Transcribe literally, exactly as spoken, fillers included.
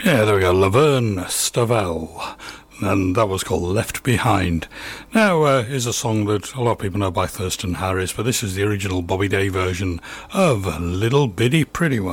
Yeah, there we go, Laverne Stovell, and that was called Left Behind. Now, uh, here's a song that a lot of people know by Thurston Harris, but this is the original Bobby Day version of Little Bitty Pretty One.